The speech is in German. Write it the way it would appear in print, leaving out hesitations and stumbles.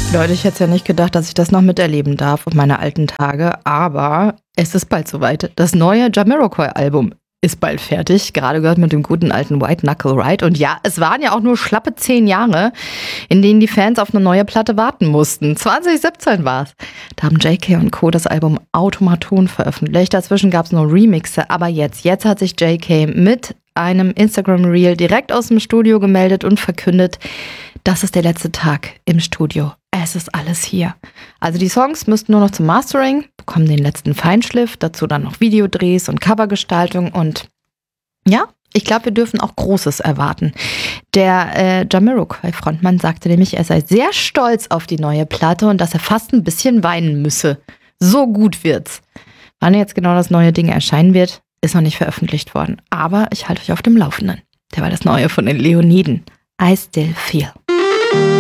Leute, ich hätte es ja nicht gedacht, dass ich das noch miterleben darf auf meine alten Tage, aber es ist bald soweit. Das neue Jamiroquai-Album ist bald fertig, gerade gehört mit dem guten alten White Knuckle Ride. Und ja, es waren ja auch nur schlappe 10 Jahre, in denen die Fans auf eine neue Platte warten mussten. 2017 war's. Da haben JK und Co. das Album Automaton veröffentlicht. Dazwischen gab's nur Remixe, aber jetzt hat sich JK mit einem Instagram-Reel direkt aus dem Studio gemeldet und verkündet, das ist der letzte Tag im Studio. Es ist alles hier. Also die Songs müssten nur noch zum Mastering, bekommen den letzten Feinschliff, dazu dann noch Videodrehs und Covergestaltung und ja, ich glaube, wir dürfen auch Großes erwarten. Der Jamiroquai-Frontmann sagte nämlich, er sei sehr stolz auf die neue Platte und dass er fast ein bisschen weinen müsse. So gut wird's. Wann jetzt genau das neue Ding erscheinen wird, ist noch nicht veröffentlicht worden. Aber ich halte euch auf dem Laufenden. Der war das Neue von den Leoniden. I Still Feel.